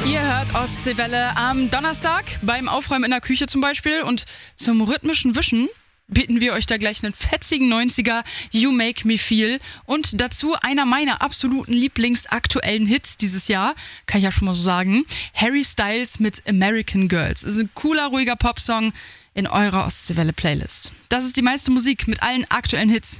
Ihr hört Ostseewelle am Donnerstag beim Aufräumen in der Küche zum Beispiel. Und zum rhythmischen Wischen bieten wir euch da gleich einen fetzigen 90er You Make Me Feel. Und dazu einer meiner absoluten Lieblingsaktuellen Hits dieses Jahr, kann ich ja schon mal so sagen. Harry Styles mit American Girls. Das ist ein cooler, ruhiger Popsong in eurer Ostseewelle-Playlist. Das ist die meiste Musik mit allen aktuellen Hits.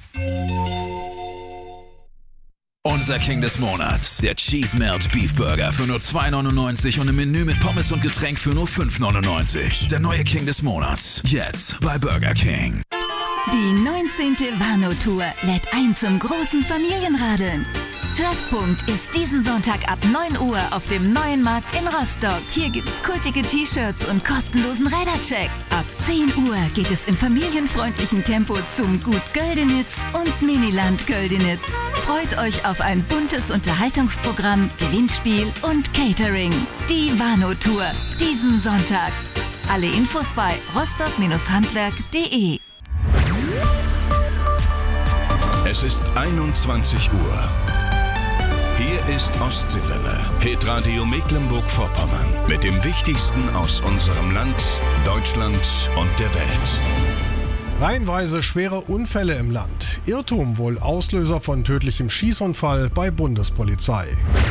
Unser King des Monats, der Cheese Melt Beef Burger für nur 2,99 und im Menü mit Pommes und Getränk für nur 5,99. Der neue King des Monats, jetzt bei Burger King. Die 19. Warnow-Tour lädt ein zum großen Familienradeln. Treffpunkt ist diesen Sonntag ab 9 Uhr auf dem Neuen Markt in Rostock. Hier gibt's kultige T-Shirts und kostenlosen Rädercheck. Ab 10 Uhr geht es im familienfreundlichen Tempo zum Gut Göldenitz und Miniland Göldenitz. Freut euch auf ein buntes Unterhaltungsprogramm, Gewinnspiel und Catering. Die Warnow-Tour, diesen Sonntag. Alle Infos bei rostock-handwerk.de. Es ist 21 Uhr. Hier ist Ostseewelle, Hitradio Mecklenburg-Vorpommern mit dem Wichtigsten aus unserem Land, Deutschland und der Welt. Reihenweise schwere Unfälle im Land. Irrtum wohl Auslöser von tödlichem Schießunfall bei Bundespolizei.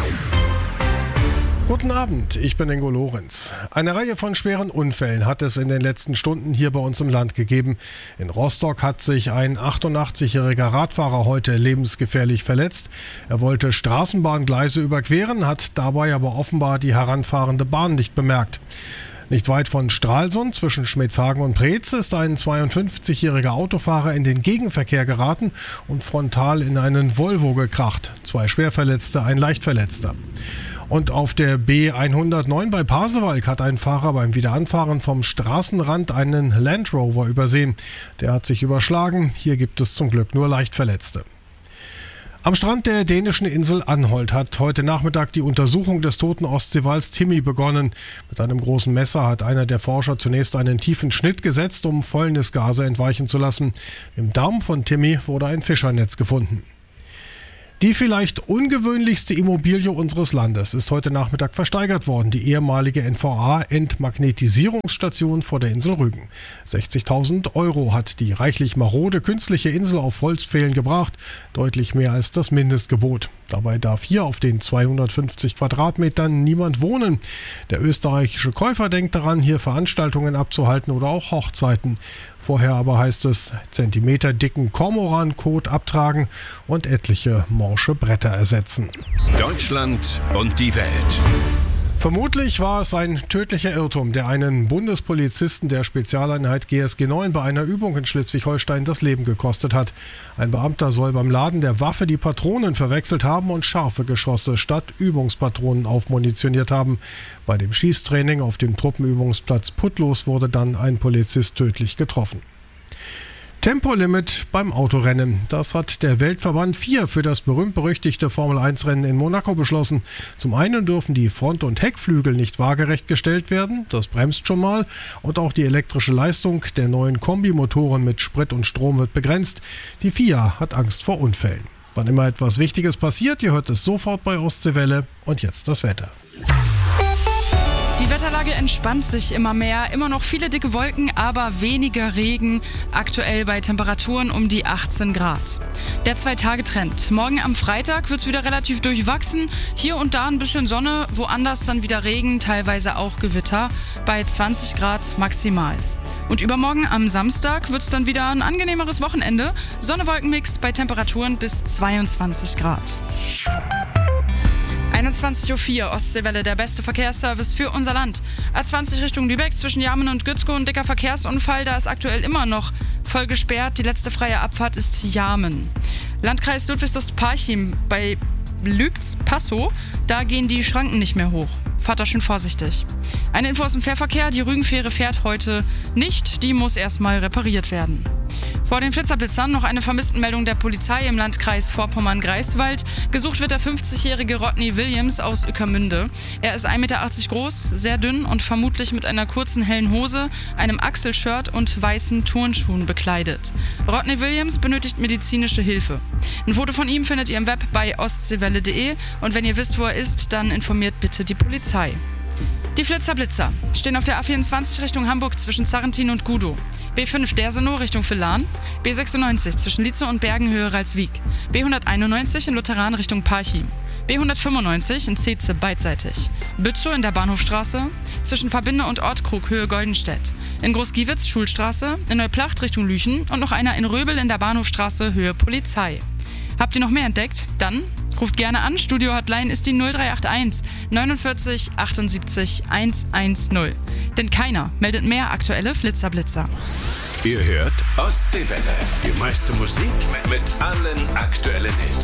Guten Abend, ich bin Ingo Lorenz. Eine Reihe von schweren Unfällen hat es in den letzten Stunden hier bei uns im Land gegeben. In Rostock hat sich ein 88-jähriger Radfahrer heute lebensgefährlich verletzt. Er wollte Straßenbahngleise überqueren, hat dabei aber offenbar die heranfahrende Bahn nicht bemerkt. Nicht weit von Stralsund zwischen Schmetzhagen und Preetz ist ein 52-jähriger Autofahrer in den Gegenverkehr geraten und frontal in einen Volvo gekracht. 2 Schwerverletzte, ein Leichtverletzter. Und auf der B109 bei Pasewalk hat ein Fahrer beim Wiederanfahren vom Straßenrand einen Land Rover übersehen. Der hat sich überschlagen. Hier gibt es zum Glück nur Leichtverletzte. Am Strand der dänischen Insel Anholt hat heute Nachmittag die Untersuchung des toten Ostseewals Timmy begonnen. Mit einem großen Messer hat einer der Forscher zunächst einen tiefen Schnitt gesetzt, um Fäulnisgase entweichen zu lassen. Im Darm von Timmy wurde ein Fischernetz gefunden. Die vielleicht ungewöhnlichste Immobilie unseres Landes ist heute Nachmittag versteigert worden. Die ehemalige NVA-Entmagnetisierungsstation vor der Insel Rügen. 60.000 € hat die reichlich marode künstliche Insel auf Holzpfählen gebracht. Deutlich mehr als das Mindestgebot. Dabei darf hier auf den 250 Quadratmetern niemand wohnen. Der österreichische Käufer denkt daran, hier Veranstaltungen abzuhalten oder auch Hochzeiten. Vorher aber heißt es, zentimeterdicken Kormoran-Kot abtragen und etliche morsche Bretter ersetzen. Deutschland und die Welt. Vermutlich war es ein tödlicher Irrtum, der einen Bundespolizisten der Spezialeinheit GSG 9 bei einer Übung in Schleswig-Holstein das Leben gekostet hat. Ein Beamter soll beim Laden der Waffe die Patronen verwechselt haben und scharfe Geschosse statt Übungspatronen aufmunitioniert haben. Bei dem Schießtraining auf dem Truppenübungsplatz Putlos wurde dann ein Polizist tödlich getroffen. Tempolimit beim Autorennen. Das hat der Weltverband FIA für das berühmt-berüchtigte Formel-1-Rennen in Monaco beschlossen. Zum einen dürfen die Front- und Heckflügel nicht waagerecht gestellt werden, das bremst schon mal. Und auch die elektrische Leistung der neuen Kombimotoren mit Sprit und Strom wird begrenzt. Die FIA hat Angst vor Unfällen. Wann immer etwas Wichtiges passiert, ihr hört es sofort bei Ostseewelle. Und jetzt das Wetter. Die Wetterlage entspannt sich immer mehr. Immer noch viele dicke Wolken, aber weniger Regen. Aktuell bei Temperaturen um die 18 Grad. Der 2-Tage-Trend. Morgen am Freitag wird es wieder relativ durchwachsen. Hier und da ein bisschen Sonne, woanders dann wieder Regen, teilweise auch Gewitter. Bei 20 Grad maximal. Und übermorgen am Samstag wird es dann wieder ein angenehmeres Wochenende. Sonne-Wolkenmix bei Temperaturen bis 22 Grad. 21.04 Uhr, Ostseewelle, der beste Verkehrsservice für unser Land. A20 Richtung Lübeck zwischen Jarmen und Gützkow, ein dicker Verkehrsunfall, da ist aktuell immer noch voll gesperrt. Die letzte freie Abfahrt ist Jarmen. Landkreis Ludwigslust-Parchim bei Lübz-Passow, da gehen die Schranken nicht mehr hoch. Fahrt da schön vorsichtig. Eine Info aus dem Fährverkehr, die Rügenfähre fährt heute nicht, die muss erstmal repariert werden. Vor den Flitzerblitzern noch eine Vermisstenmeldung der Polizei im Landkreis Vorpommern-Greifswald. Gesucht wird der 50-jährige Rodney Williams aus Ueckermünde. Er ist 1,80 Meter groß, sehr dünn und vermutlich mit einer kurzen hellen Hose, einem Achselshirt und weißen Turnschuhen bekleidet. Rodney Williams benötigt medizinische Hilfe. Ein Foto von ihm findet ihr im Web bei ostseewelle.de und wenn ihr wisst, wo er ist, dann informiert bitte die Polizei. Die Flitzer-Blitzer stehen auf der A24 Richtung Hamburg zwischen Sarrentin und Gudow. B5 Dersenow Richtung Villahn. B96 zwischen Lietzow und Bergen Höhe Ralswiek. B191 in Lutheran Richtung Parchim. B195 in Zeetze beidseitig. Bützow in der Bahnhofstraße. Zwischen Verbinde und Ortkrug Höhe Goldenstedt. In Großgiewitz Schulstraße. In Neuplacht Richtung Lüchen. Und noch einer in Röbel in der Bahnhofstraße Höhe Polizei. Habt ihr noch mehr entdeckt? Dann ruft gerne an. Studio-Hotline ist die 0381 49 78 110. Denn keiner meldet mehr aktuelle Flitzer-Blitzer. Ihr hört Ostseewelle. Die meiste Musik mit allen aktuellen Hits.